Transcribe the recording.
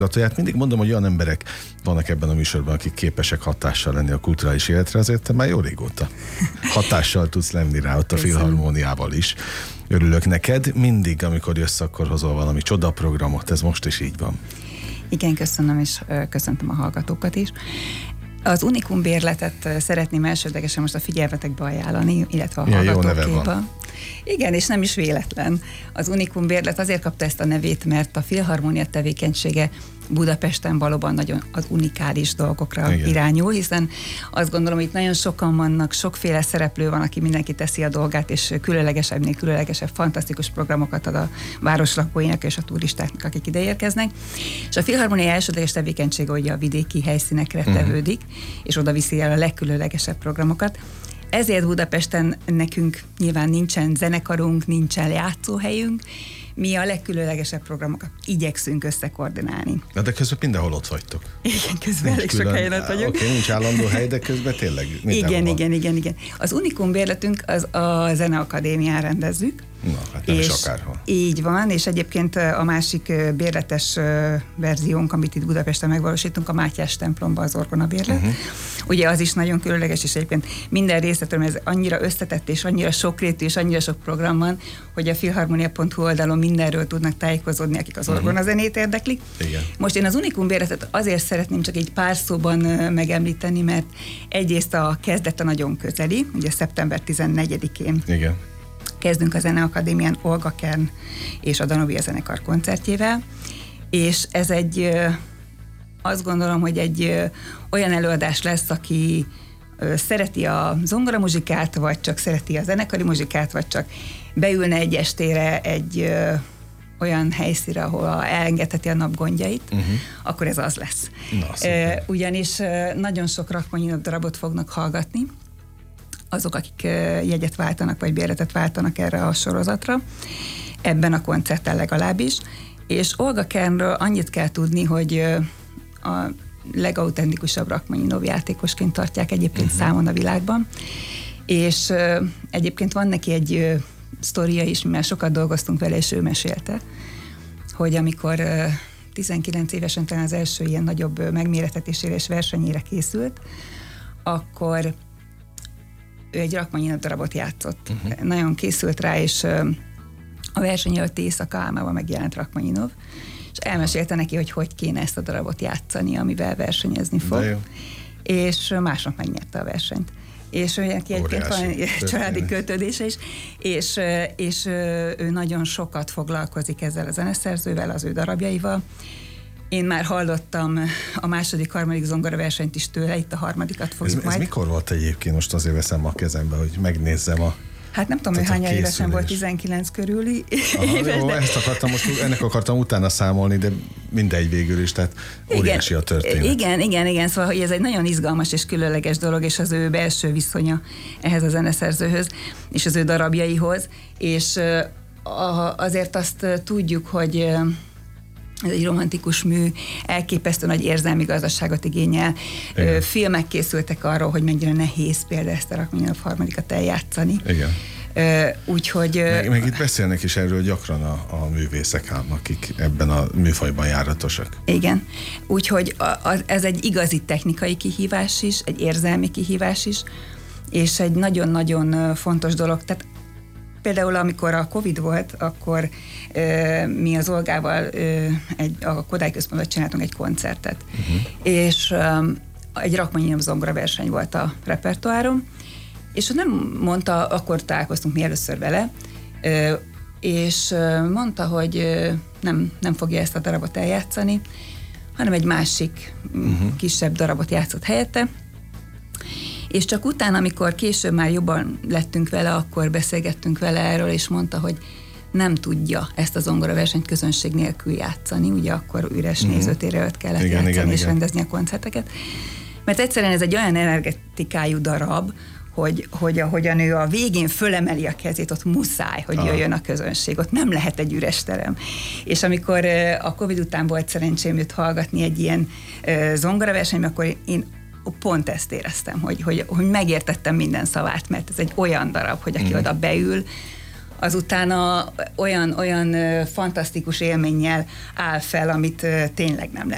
Hát mindig mondom, hogy olyan emberek vannak ebben a műsorban, akik képesek hatással lenni a kulturális életre, azért te már jó régóta hatással tudsz lenni rá ott a Filharmóniával is. Örülök neked, mindig, amikor jössz, akkor hozol valami csodaprogramot, ez most is így van. Igen, köszönöm, és köszöntöm a hallgatókat is. Az Unikum bérletet szeretném elsődlegesen most a figyelmetekbe ajánlani, illetve a hallgatókéba. Igen, és nem is véletlen. Az Unikum bérlet azért kapta ezt a nevét, mert a Filharmónia tevékenysége Budapesten valóban nagyon az unikális dolgokra irányul, hiszen azt gondolom, hogy itt nagyon sokan vannak, sokféle szereplő van, aki mindenki teszi a dolgát, és különlegesebbnél különlegesebb, fantasztikus programokat ad a város lakóinak és a turistáknak, akik ide érkeznek. És a Filharmónia elsődleges tevékenysége ugye a vidéki helyszínekre tevődik, és oda viszi el a legkülönlegesebb programokat. Ezért Budapesten nekünk nyilván nincsen zenekarunk, nincsen játszóhelyünk, mi a legkülönlegesebb programokat igyekszünk összekoordinálni. De közben mindenhol ott vagytok. Igen, közben elég sok helyen ott vagyunk. Oké, nincs állandó hely, de közben tényleg mindenhol. Igen. Az Unikum bérletünk az a Zeneakadémián rendezzük. Na, hát nem is akárhol. Így van, és egyébként a másik bérletes verziónk, amit itt Budapesten megvalósítunk, a Mátyás templomban az orgona bérlet. Ugye az is nagyon különleges, és egyébként minden részletről, ez annyira összetett, és annyira sokrétű, és annyira sok program van, hogy a filharmonia.hu oldalon mindenről tudnak tájékozódni, akik az orgonazenét érdeklik. Igen. Most én az Unikum bérletet azért szeretném csak egy pár szóban megemlíteni, mert egyrészt a kezdete nagyon közeli, ugye szeptember 14-én. Igen. Kezdünk a Zeneakadémián Olga Kern és a Danubia zenekar koncertjével, és ez azt gondolom, hogy egy olyan előadás lesz, aki szereti a zongoramuzsikát, vagy csak szereti a zenekari muzsikát, vagy csak beülne egy estére egy olyan helyszínre, ahol elengedheti a nap gondjait, akkor ez az lesz. Ugyanis nagyon sok Rachmaninov darabot fognak hallgatni, azok, akik jegyet váltanak, vagy bérletet váltanak erre a sorozatra, ebben a koncerten legalábbis. És Olga Kernről annyit kell tudni, hogy a legautentikusabb Rachmaninov játékosként tartják egyébként számon a világban. És egyébként van neki egy sztoria is, mert sokat dolgoztunk vele, és ő mesélte, hogy amikor 19 évesen talán az első ilyen nagyobb megmérettetésére és versenyére készült, akkor ő egy Rachmaninov darabot játszott. Nagyon készült rá, és a verseny előtti éjszaka álmában megjelent Rachmaninov, és elmesélte neki, hogy kéne ezt a darabot játszani, amivel versenyezni fog. És másnap megnyerte a versenyt. És egyébként van családi kötődése is, és ő nagyon sokat foglalkozik ezzel a zeneszerzővel, az ő darabjaival. Én már hallottam a második, harmadik zongoraversenyt is tőle, itt a harmadikat fogjuk majd. Ez mikor volt egyébként? Most azért veszem a kezembe, hogy megnézzem Hát nem tudom, hogy hány évesen volt, 19 körüli. Jó, ennek akartam utána számolni, de mindegy végül is, tehát óriási a történet. Igen, szóval hogy ez egy nagyon izgalmas és különleges dolog, és az ő belső viszonya ehhez a zeneszerzőhöz, és az ő darabjaihoz, és azért azt tudjuk, hogy ez egy romantikus mű, elképesztő nagy érzelmi gazdaságot igényel. Filmek készültek arról, hogy mennyire nehéz például ezt a Rachmaninov harmadikat eljátszani. Igen. Úgyhogy... Meg itt beszélnek is erről gyakran a művészek ám, akik ebben a műfajban járatosak. Igen. Úgyhogy ez egy igazi technikai kihívás is, egy érzelmi kihívás is, és egy nagyon-nagyon fontos dolog. Tehát például amikor a Covid volt, akkor mi az Olgával a Kodály Központban csináltunk egy koncertet. És egy Rachmaninov zongoraverseny volt a repertoáron, és nem mondta, akkor találkoztunk mi először vele, és mondta, hogy nem fogja ezt a darabot eljátszani, hanem egy másik kisebb darabot játszott helyette, és csak utána, amikor később már jobban lettünk vele, akkor beszélgettünk vele erről, és mondta, hogy nem tudja ezt a zongoraversenyt közönség nélkül játszani, ugye akkor üres nézőtérre előtt kellett játszani és rendezni a koncerteket. Mert egyszerűen ez egy olyan energetikájú darab, hogy ahogyan ő a végén fölemeli a kezét, ott muszáj, hogy jöjjön a közönség, ott nem lehet egy üres terem. És amikor a Covid után volt szerencsém őt hallgatni egy ilyen zongoraversenyben, akkor én pont ezt éreztem, hogy megértettem minden szavát, mert ez egy olyan darab, hogy aki oda beül, azután olyan fantasztikus élménnyel áll fel, amit tényleg nem lehet